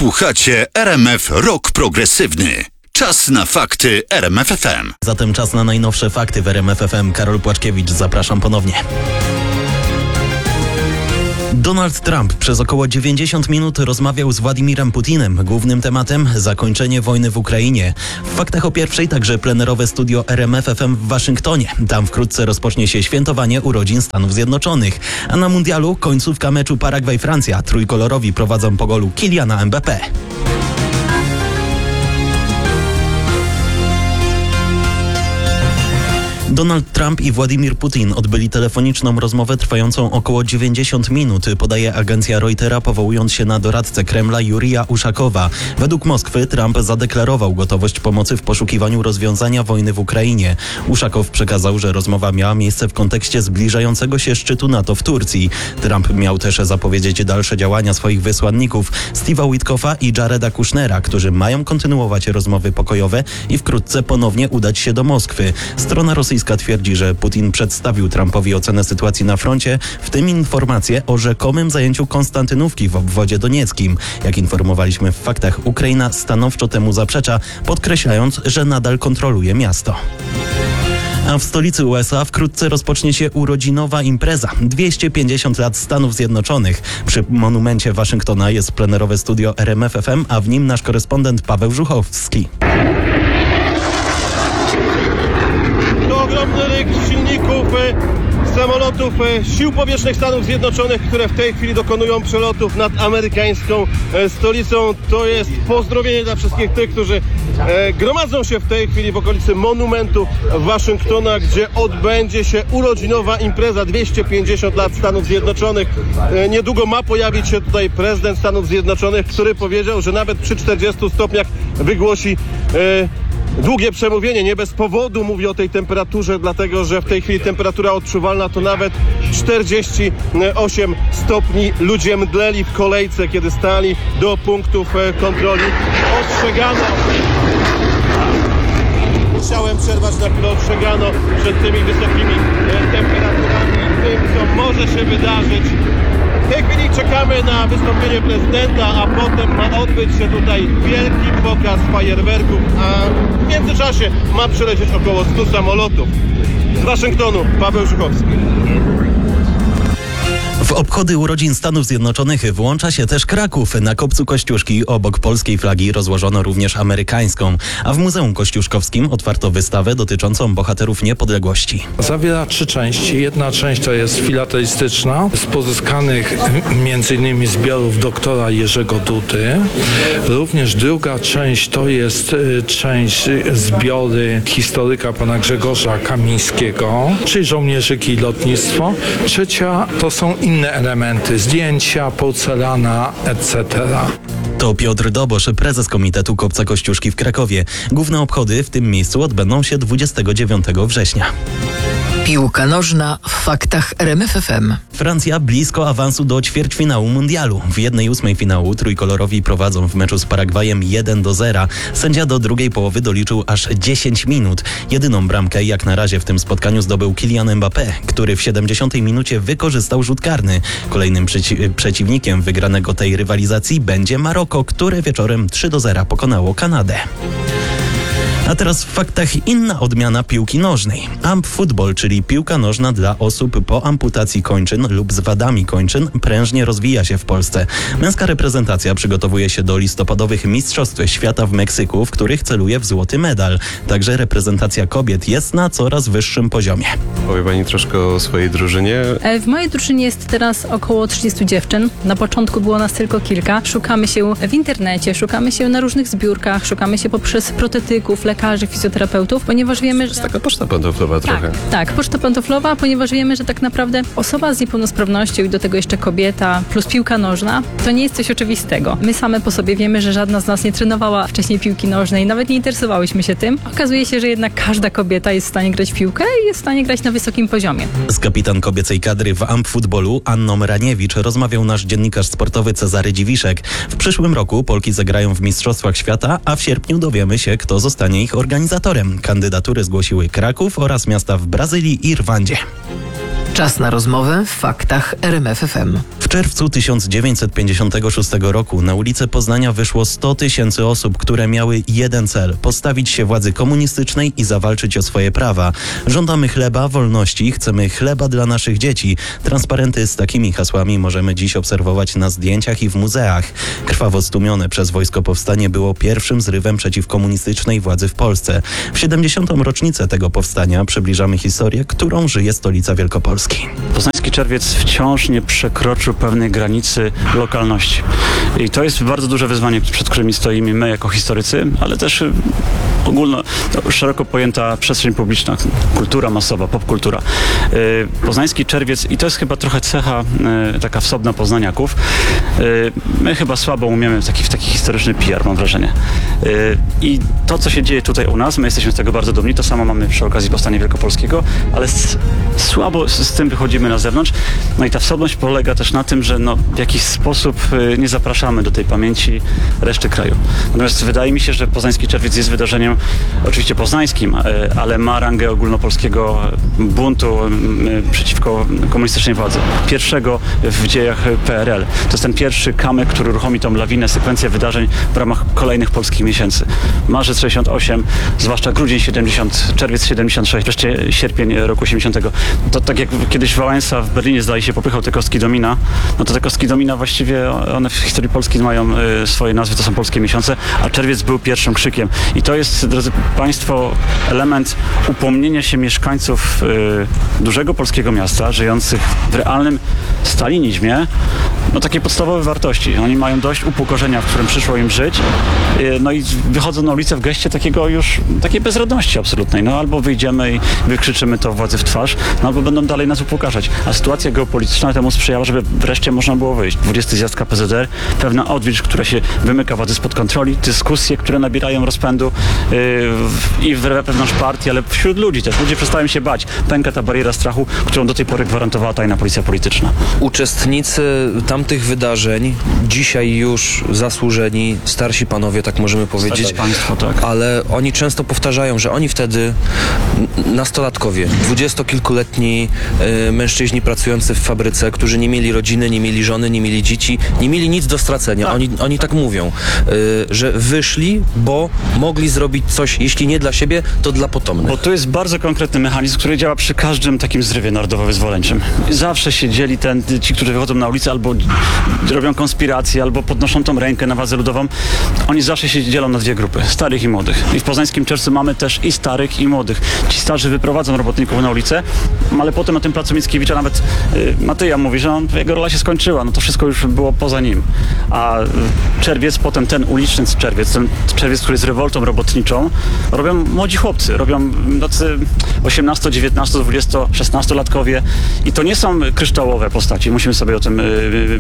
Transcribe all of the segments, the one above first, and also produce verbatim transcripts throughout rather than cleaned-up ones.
Słuchacie R M F Rock Progresywny. Czas na fakty R M F F M. Zatem czas na najnowsze fakty w R M F F M. Karol Płaczkiewicz, zapraszam ponownie. Donald Trump przez około dziewięćdziesiąt minut rozmawiał z Władimirem Putinem. Głównym tematem zakończenie wojny w Ukrainie. W faktach o pierwszej także plenerowe studio R M F F M w Waszyngtonie. Tam wkrótce rozpocznie się świętowanie urodzin Stanów Zjednoczonych. A na mundialu końcówka meczu Paragwaj-Francja. Trójkolorowi prowadzą po golu Kyliana Mbappé. Donald Trump i Władimir Putin odbyli telefoniczną rozmowę trwającą około dziewięćdziesiąt minut, podaje agencja Reutera, powołując się na doradcę Kremla Jurija Uszakowa. Według Moskwy Trump zadeklarował gotowość pomocy w poszukiwaniu rozwiązania wojny w Ukrainie. Uszakow przekazał, że rozmowa miała miejsce w kontekście zbliżającego się szczytu NATO w Turcji. Trump miał też zapowiedzieć dalsze działania swoich wysłanników Steve'a Witkoffa i Jareda Kushnera, którzy mają kontynuować rozmowy pokojowe i wkrótce ponownie udać się do Moskwy. Strona rosyjska twierdzi, że Putin przedstawił Trumpowi ocenę sytuacji na froncie, w tym informacje o rzekomym zajęciu Konstantynówki w obwodzie donieckim. Jak informowaliśmy w faktach, Ukraina stanowczo temu zaprzecza, podkreślając, że nadal kontroluje miasto. A w stolicy U S A wkrótce rozpocznie się urodzinowa impreza. dwieście pięćdziesiąt lat Stanów Zjednoczonych. Przy monumencie Waszyngtona jest plenerowe studio R M F F M, a w nim nasz korespondent Paweł Żuchowski. Ogromny ryk silników samolotów Sił Powietrznych Stanów Zjednoczonych, które w tej chwili dokonują przelotów nad amerykańską stolicą. To jest pozdrowienie dla wszystkich tych, którzy gromadzą się w tej chwili w okolicy monumentu Waszyngtona, gdzie odbędzie się urodzinowa impreza. dwieście pięćdziesiąt lat Stanów Zjednoczonych. Niedługo ma pojawić się tutaj prezydent Stanów Zjednoczonych, który powiedział, że nawet przy czterdziestu stopniach wygłosi długie przemówienie. Nie bez powodu mówi o tej temperaturze, dlatego że w tej chwili temperatura odczuwalna to nawet czterdzieści osiem stopni. Ludzie mdleli w kolejce, kiedy stali do punktów kontroli. Ostrzegano. Musiałem przerwać na chwilę, ostrzegano przed tymi wysokimi temperaturami i tym, co może się wydarzyć. W tej chwili czekamy na wystąpienie prezydenta, a potem ma odbyć się tutaj wielki pokaz fajerwerków, a w międzyczasie ma przylecieć około stu samolotów. Z Waszyngtonu Paweł Żuchowski. W obchody urodzin Stanów Zjednoczonych włącza się też Kraków. Na kopcu Kościuszki obok polskiej flagi rozłożono również amerykańską, a w Muzeum Kościuszkowskim otwarto wystawę dotyczącą bohaterów niepodległości. Zawiera trzy części. Jedna część to jest filatelistyczna z pozyskanych między innymi zbiorów doktora Jerzego Dudy. Również druga część to jest część zbiory historyka pana Grzegorza Kamińskiego, czyli żołnierzyki i lotnictwo. Trzecia to są inne elementy, zdjęcia, porcelana, et cetera. To Piotr Dobosz, prezes Komitetu Kopca Kościuszki w Krakowie. Główne obchody w tym miejscu odbędą się dwudziestego dziewiątego września. Piłka nożna w faktach R M F F M. Francja blisko awansu do ćwierćfinału mundialu. W jednej ósmej finału trójkolorowi prowadzą w meczu z Paragwajem jeden do zera. Sędzia do drugiej połowy doliczył aż dziesięć minut. Jedyną bramkę jak na razie w tym spotkaniu zdobył Kylian Mbappé, który w siedemdziesiątej minucie wykorzystał rzut karny. Kolejnym przeci- przeciwnikiem wygranego tej rywalizacji będzie Maroko, które wieczorem trzy do zera pokonało Kanadę. A teraz w faktach inna odmiana piłki nożnej. Amp Football, czyli piłka nożna dla osób po amputacji kończyn lub z wadami kończyn, prężnie rozwija się w Polsce. Męska reprezentacja przygotowuje się do listopadowych Mistrzostw Świata w Meksyku, w których celuje w złoty medal. Także reprezentacja kobiet jest na coraz wyższym poziomie. Powie pani troszkę o swojej drużynie? W mojej drużynie jest teraz około trzydziestu dziewczyn. Na początku było nas tylko kilka. Szukamy się w internecie, szukamy się na różnych zbiórkach, szukamy się poprzez protetyków, lekarzy, fizjoterapeutów, ponieważ wiemy, że... To jest taka poczta pantoflowa trochę. Tak, tak, poczta pantoflowa, ponieważ wiemy, że tak naprawdę osoba z niepełnosprawnością i do tego jeszcze kobieta plus piłka nożna, to nie jest coś oczywistego. My same po sobie wiemy, że żadna z nas nie trenowała wcześniej piłki nożnej, nawet nie interesowałyśmy się tym. Okazuje się, że jednak każda kobieta jest w stanie grać w piłkę i jest w stanie grać na wysokim poziomie. Z kapitan kobiecej kadry w Amp Footballu Anną Raniewicz rozmawiał nasz dziennikarz sportowy Cezary Dziwiszek. W przyszłym roku Polki zagrają w Mistrzostwach Świata, a w sierpniu dowiemy się, kto zostanie ich organizatorem. Kandydatury zgłosiły Kraków oraz miasta w Brazylii i Rwandzie. Czas na rozmowę w faktach R M F F M. W czerwcu tysiąc dziewięćset pięćdziesiątego szóstego roku na ulice Poznania wyszło sto tysięcy osób, które miały jeden cel – postawić się władzy komunistycznej i zawalczyć o swoje prawa. Żądamy chleba, wolności, chcemy chleba dla naszych dzieci. Transparenty z takimi hasłami możemy dziś obserwować na zdjęciach i w muzeach. Krwawo stłumione przez Wojsko Powstanie było pierwszym zrywem przeciw komunistycznej władzy w Polsce. W siedemdziesiątą rocznicę tego powstania przybliżamy historię, którą żyje stolica Wielkopolski. Poznański Czerwiec wciąż nie przekroczył pewnej granicy lokalności. I to jest bardzo duże wyzwanie, przed którymi stoimy my jako historycy, ale też ogólno, szeroko pojęta przestrzeń publiczna, kultura masowa, popkultura. Poznański Czerwiec, i to jest chyba trochę cecha taka wsobna poznaniaków, my chyba słabo umiemy w taki, w taki historyczny P R, mam wrażenie. I to, co się dzieje tutaj u nas, my jesteśmy z tego bardzo dumni, to samo mamy przy okazji Powstania Wielkopolskiego, ale s- słabo z, z tym wychodzimy na zewnątrz. No i ta wsobność polega też na tym, że no, w jakiś sposób nie zapraszamy do tej pamięci reszty kraju. Natomiast wydaje mi się, że Poznański Czerwiec jest wydarzeniem oczywiście poznańskim, ale ma rangę ogólnopolskiego buntu przeciwko komunistycznej władzy. Pierwszego w dziejach P R L. To jest ten pierwszy kamyk, który uruchomi tą lawinę, sekwencję wydarzeń w ramach kolejnych polskich miesięcy. Marzec sześćdziesiąt osiem, zwłaszcza grudzień siedemdziesiąt, czerwiec siedemdziesiąt sześć, wreszcie sierpień roku osiemdziesiątego. To tak jak kiedyś Wałęsa w Berlinie, zdaje się, popychał te kostki domina, no to te kostki domina właściwie, one w historii Polski mają y, swoje nazwy, to są polskie miesiące, a czerwiec był pierwszym krzykiem. I to jest, drodzy Państwo, element upomnienia się mieszkańców y, dużego polskiego miasta, żyjących w realnym stalinizmie, no takie podstawowe wartości. Oni mają dość upokorzenia, w którym przyszło im żyć, y, no i wychodzą na ulicę w geście takiego już, takiej bezradności absolutnej. No albo wyjdziemy i wykrzyczymy to władzy w twarz, no albo będą dalej nas upokarzać. A sytuacja geopolityczna temu sprzyjała, żeby wreszcie można było wyjść. dwudziesty zjazd K P Z R, pewna odwilż, która się wymyka władzy spod kontroli, dyskusje, które nabierają rozpędu yy, i wewnątrz partii, ale wśród ludzi też. Ludzie przestają się bać. Pęka ta bariera strachu, którą do tej pory gwarantowała tajna policja polityczna. Uczestnicy tamtych wydarzeń, dzisiaj już zasłużeni, starsi panowie, tak możemy powiedzieć, Starsze państwo, tak. Ale oni często powtarzają, że oni wtedy, n- nastolatkowie, dwudziestokilkuletni y, mężczyźni pracujący w fabryce, którzy nie mieli rodziny, nie mieli żony, nie mieli dzieci, nie mieli nic do stracenia. Tak. Oni, oni tak mówią, y, że wyszli, bo mogli zrobić coś, jeśli nie dla siebie, to dla potomnych. Bo to jest bardzo konkretny mechanizm, który działa przy każdym takim zrywie narodowo-wyzwoleńczym. Zawsze się dzieli ten, ci, którzy wychodzą na ulicę albo robią konspiracje, albo podnoszą tą rękę na wadzę ludową. Oni zawsze się dzielą na dwie grupy, starych i młodych. I w Poznańskim Czerwcu mamy też i starych, i młodych. Ci starzy wyprowadzą robotników na ulicę, ale potem na tym placu Mickiewicza nawet y, Matyja mówi, że on, jego rola się skończyła, no to wszystko już było poza nim. A y, czerwiec, potem ten uliczny czerwiec, ten czerwiec, który jest rewoltą robotniczą, robią młodzi chłopcy, robią tacy osiemnasto, dziewiętnasto, dwudziesto, szesnastolatkowie i to nie są kryształowe postaci, musimy sobie o tym, y, y,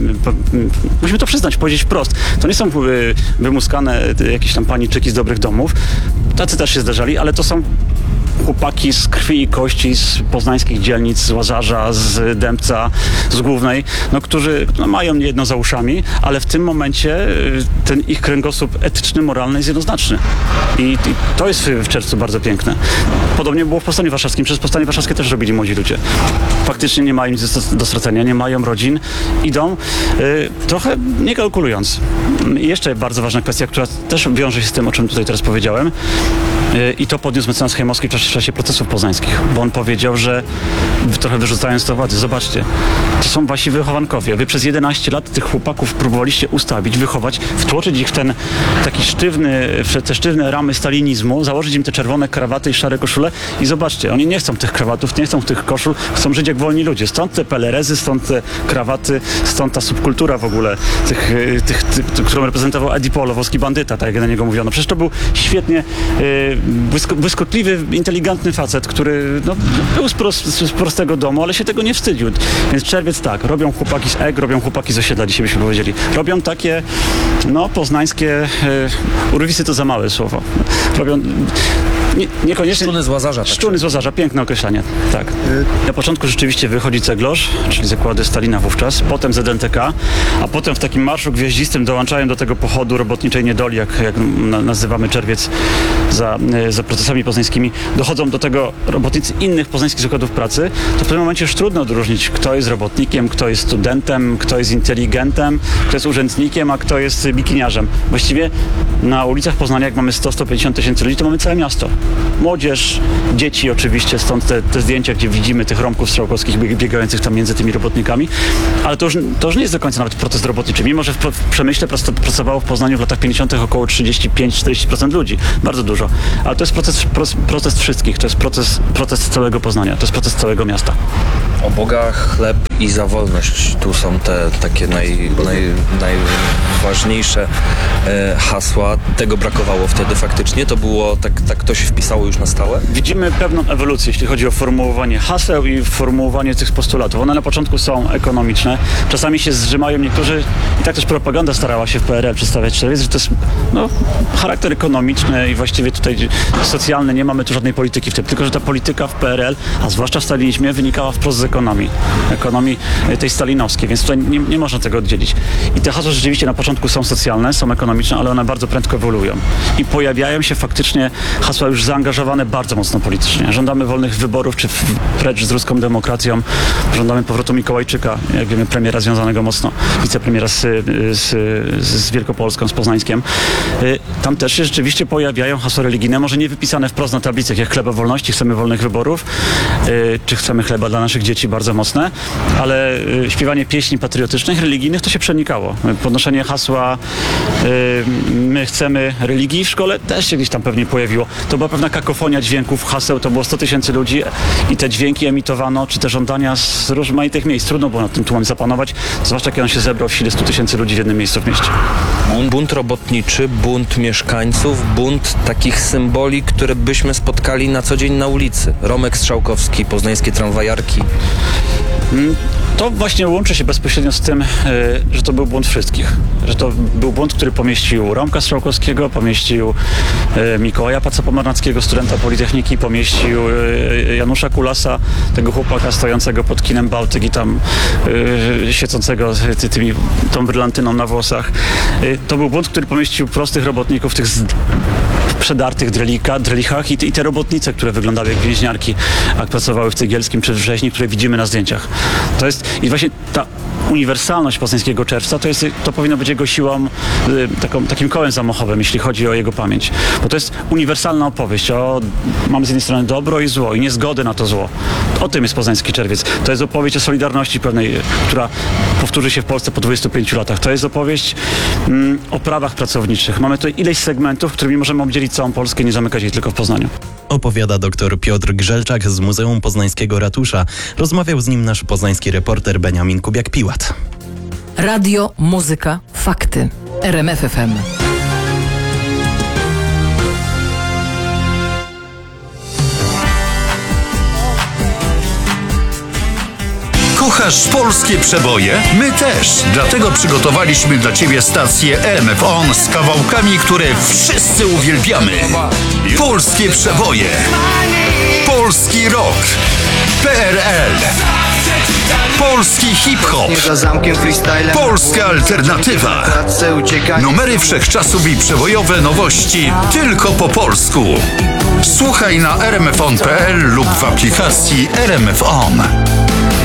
y, musimy to przyznać, powiedzieć wprost. To nie są y, wymuskane y, jakieś tam paniczyki z dobrych domów, tacy też się zdarzali, ale to są chłopaki z krwi i kości, z poznańskich dzielnic, z Łazarza, z Dębca, z Głównej, no, którzy no, mają niejedno za uszami, ale w tym momencie y, ten ich kręgosłup etyczny, moralny jest jednoznaczny. I, i to jest w, w czerwcu bardzo piękne. Podobnie było w Powstaniu Warszawskim. Przez Powstanie Warszawskie też robili młodzi ludzie. Faktycznie nie mają nic do, do stracenia, nie mają rodzin, idą y, trochę nie kalkulując. I jeszcze bardzo ważna kwestia, która też wiąże się z tym, o czym tutaj teraz powiedziałem, y, i to podniósł mecenas Chejmowski w czasie, w czasie procesów poznańskich, bo on powiedział, że trochę wyrzucając to władzy, zobaczcie, to są wasi wychowankowie. Wy przez jedenaście lat tych chłopaków próbowaliście ustawić, wychować, wtłoczyć ich w ten taki sztywny, w te sztywne ramy stalinizmu, założyć im te czerwone krawaty i szare koszule i zobaczcie, oni nie chcą tych krawatów, nie chcą tych koszul, chcą żyć jak wolni ludzie. Stąd te pelerezy, stąd te krawaty, stąd ta subkultura w ogóle, tych, tych, tych, tych którą reprezentował Edi Polo, włoski bandyta, tak jak na niego mówiono. Przecież to był świetnie yy, błysko, błyskotliwy, inteligentny facet, który no, był z, prost, z prostego domu, ale się tego nie wstydził. Więc czerwiec tak, robią chłopaki z E G, robią chłopaki z osiedla, dzisiaj byśmy powiedzieli. Robią takie, no, poznańskie, yy, urwisy to za małe słowo. Robią nie, niekoniecznie... Szczuny z Łazarza. Tak. Szczuny z Łazarza, piękne określenie, tak. Na początku rzeczywiście wychodzi Ceglosz, czyli zakłady Stalina wówczas, potem Z N T K, a potem w takim marszu gwieździstym dołączają do tego pochodu robotniczej niedoli, jak, jak nazywamy czerwiec za, za procesami poznańskimi, do dochodzą do tego robotnicy innych poznańskich zakładów pracy, to w tym momencie już trudno odróżnić, kto jest robotnikiem, kto jest studentem, kto jest inteligentem, kto jest urzędnikiem, a kto jest bikiniarzem. Właściwie na ulicach Poznania, jak mamy sto do stu pięćdziesięciu tysięcy ludzi, to mamy całe miasto. Młodzież, dzieci oczywiście, stąd te, te zdjęcia, gdzie widzimy tych Romków strzałkowskich biegających tam między tymi robotnikami, ale to już, to już nie jest do końca nawet protest robotniczy, mimo że w, w Przemyśle pracowało w Poznaniu w latach pięćdziesiątych około trzydzieści pięć do czterdziestu procent ludzi. Bardzo dużo. Ale to jest proces, pro, protest wszystkich, to jest proces, protest całego Poznania, to jest protest całego miasta. O Boga, chleb i za wolność. Tu są te takie naj, naj, najważniejsze e, hasła. Tego brakowało wtedy faktycznie. To było, tak, tak to się wpisało już na stałe. Widzimy pewną ewolucję, jeśli chodzi o formułowanie haseł i formułowanie tych postulatów. One na początku są ekonomiczne. Czasami się zrzymają niektórzy, i tak też propaganda starała się w P R L przedstawiać, że to jest no, charakter ekonomiczny i właściwie tutaj socjalny, nie mamy tu żadnej polityki w tym. Tylko że ta polityka w P R L, a zwłaszcza w stalinizmie, wynikała wprost z ekonomii. Ekonomii tej stalinowskiej, więc tutaj nie, nie można tego oddzielić. I te hasła rzeczywiście na początku są socjalne, są ekonomiczne, ale one bardzo prędko ewoluują. I pojawiają się faktycznie hasła już zaangażowane bardzo mocno politycznie. Żądamy wolnych wyborów, czy precz z ruską demokracją. Żądamy powrotu Mikołajczyka, jak wiemy, premiera związanego mocno, wicepremiera z, z, z Wielkopolską, z Poznańskiem. Tam też się rzeczywiście pojawiają hasła religijne, może nie wypisane wprost na tablicach, jak chleba wolności, chcemy wolnych wyborów, czy chcemy chleba dla naszych dzieci, bardzo mocne, ale śpiewanie pieśni patriotycznych, religijnych to się przenikało. Podnoszenie hasła my chcemy religii w szkole też się gdzieś tam pewnie pojawiło. To była pewna kakofonia dźwięków, haseł, to było sto tysięcy ludzi i te dźwięki emitowano, czy te żądania z rozmaitych miejsc. Trudno było nad tym tłumem zapanować, zwłaszcza kiedy on się zebrał w sile stu tysięcy ludzi w jednym miejscu w mieście. Bunt robotniczy, bunt mieszkańców, bunt takich symboli, które byśmy spotkali na co dzień na ulicy. Romek Strzałkowski, poznańskie tramwajarki. To właśnie łączy się bezpośrednio z tym, że to był błąd wszystkich. Że to był błąd, który pomieścił Romka Strzałkowskiego, pomieścił Mikołaja Paca-Pomarnackiego, studenta Politechniki, pomieścił Janusza Kulasa, tego chłopaka stojącego pod kinem Bałtyk i tam świecącego ty, tymi, tą brylantyną na włosach. To był błąd, który pomieścił prostych robotników, tych z przedartych drelika, drelichach i te, i te robotnice, które wyglądały jak więźniarki, jak pracowały w Cegielskim czy w Wrześni, które widzimy na zdjęciach. To jest i właśnie ta uniwersalność Poznańskiego Czerwca to, jest, to powinno być jego siłą, y, taką, takim kołem zamachowym, jeśli chodzi o jego pamięć. Bo to jest uniwersalna opowieść o, mamy z jednej strony dobro i zło i niezgodę na to zło. O tym jest Poznański Czerwiec. To jest opowieść o solidarności pewnej, która powtórzy się w Polsce po dwudziestu pięciu latach. To jest opowieść mm, o prawach pracowniczych. Mamy tutaj ileś segmentów, którymi możemy obdzielić całą Polskę, nie zamykać jej tylko w Poznaniu. Opowiada dr Piotr Grzelczak z Muzeum Poznańskiego Ratusza. Rozmawiał z nim nasz poznański reporter Beniamin Kubiak-Piłat. Radio, muzyka, fakty. R M F F M. Kochasz polskie przeboje? My też. Dlatego przygotowaliśmy dla Ciebie stację R M F On z kawałkami, które wszyscy uwielbiamy. Polskie przeboje. Polski rock. P R L. Polski hip-hop. Polska alternatywa. Numery wszechczasów i przebojowe nowości tylko po polsku. Słuchaj na r m f on kropka p l lub w aplikacji R M F On.